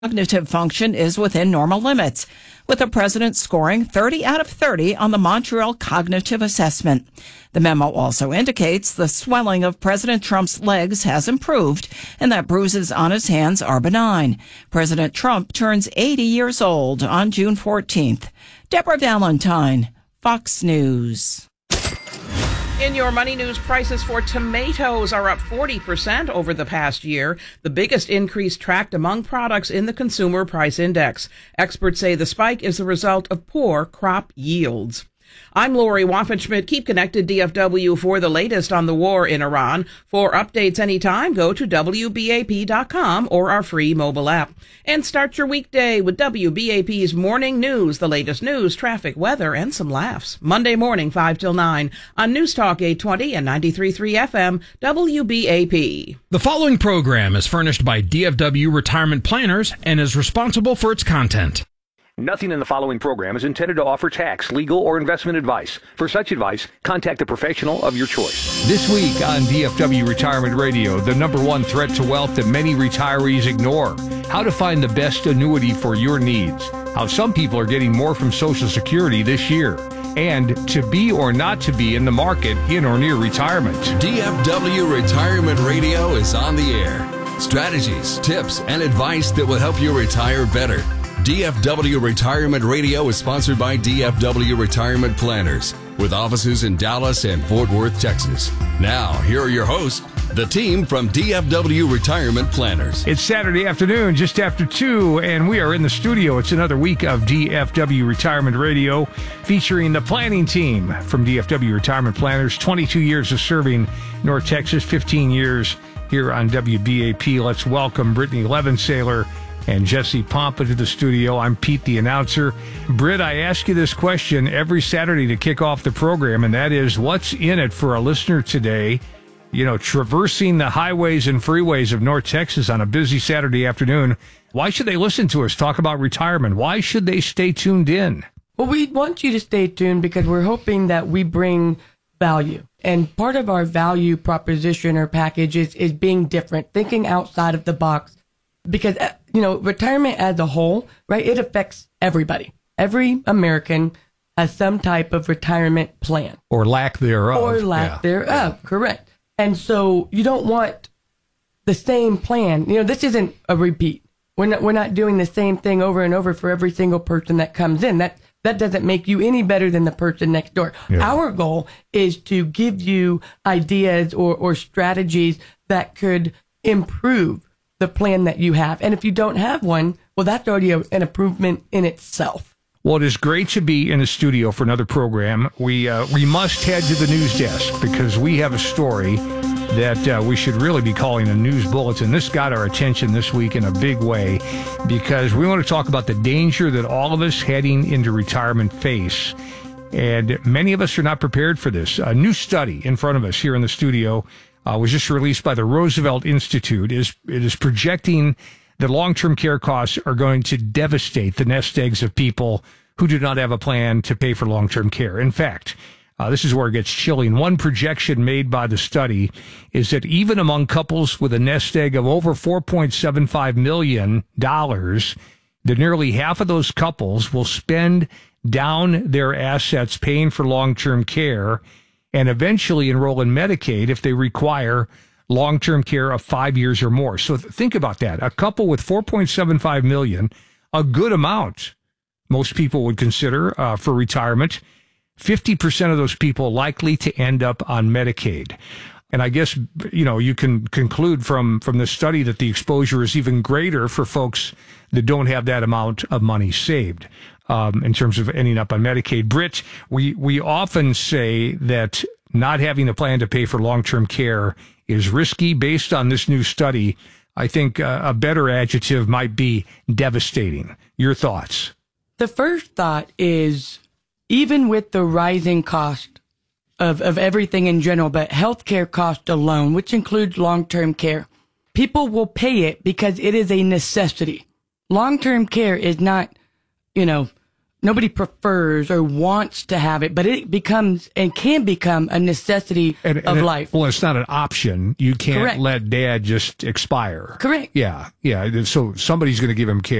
Cognitive function is within normal limits, with the president scoring 30 out of 30 on the Montreal Cognitive Assessment. The memo also indicates the swelling of President Trump's legs has improved and that bruises on his hands are benign. President Trump turns 80 years old on June 14th. Deborah Valentine, Fox News. In your money news, prices for tomatoes are up 40% over the past year, the biggest increase tracked among products in the Consumer Price Index. Experts say the spike is the result of poor crop yields. I'm Lori Waffenschmidt. Keep connected, DFW, for the latest on the war in Iran. For updates anytime, go to WBAP.com or our free mobile app. And start your weekday with WBAP's Morning News, the latest news, traffic, weather, and some laughs. Monday morning, 5 till 9 on News Talk 820 and 93.3 FM, WBAP. The following program is furnished by DFW Retirement Planners and is responsible for its content. Nothing in the following program is intended to offer tax, legal, or investment advice. For such advice, contact a professional of your choice. This week on DFW Retirement Radio, the number one threat to wealth that many retirees ignore. How to find the best annuity for your needs. How some people are getting more from Social Security this year. And to be or not to be in the market in or near retirement. DFW Retirement Radio is on the air. Strategies, tips, and advice that will help you retire better. DFW Retirement Radio is sponsored by DFW Retirement Planners, with offices in Dallas and Fort Worth, Texas. Now, here are your hosts, the team from DFW Retirement Planners. It's Saturday afternoon, just after 2, and we are in the studio. It's another week of DFW Retirement Radio, featuring the planning team from DFW Retirement Planners. 22 years of serving North Texas, 15 years here on WBAP. Let's welcome Brittany Levensaler and Jesse Pompa to the studio. I'm Pete, the announcer. Britt, I ask you this question every Saturday to kick off the program, and that is, what's in it for a listener today, traversing the highways and freeways of North Texas on a busy Saturday afternoon? Why should they listen to us talk about retirement? Why should they stay tuned in? Well, we want you to stay tuned because we're hoping that we bring value. And part of our value proposition or package is being different, thinking outside of the box. Because, retirement as a whole, right, it affects everybody. Every American has some type of retirement plan. Or lack thereof. Thereof, correct. And so you don't want the same plan. This isn't a repeat. We're not doing the same thing over and over for every single person that comes in. That doesn't make you any better than the person next door. Yeah. Our goal is to give you ideas or strategies that could improve the plan that you have. And if you don't have one, well, that's already an improvement in itself. Well, it is great to be in the studio for another program. We must head to the news desk because we have a story that we should really be calling a news bulletin. This got our attention this week in a big way because we want to talk about the danger that all of us heading into retirement face. And many of us are not prepared for this. A new study in front of us here in the studio was just released by the Roosevelt Institute. It is projecting that long-term care costs are going to devastate the nest eggs of people who do not have a plan to pay for long-term care. In fact, this is where it gets chilling. One projection made by the study is that even among couples with a nest egg of over $4.75 million, that nearly half of those couples will spend down their assets paying for long-term care and eventually enroll in Medicaid if they require long-term care of 5 years or more. So think about that. A couple with $4.75 million, a good amount, most people would consider for retirement. 50% of those people likely to end up on Medicaid. And I guess, you can conclude from this study that the exposure is even greater for folks that don't have that amount of money saved. In terms of ending up on Medicaid. Britt, we often say that not having a plan to pay for long-term care is risky. Based on this new study, I think a better adjective might be devastating. Your thoughts? The first thought is, even with the rising cost of everything in general, but healthcare cost alone, which includes long-term care, people will pay it because it is a necessity. Long-term care is not, nobody prefers or wants to have it, but it becomes and can become a necessity of life. Well, it's not an option. You can't Correct. let dad just expire. Correct. Yeah. So somebody's going to give him care.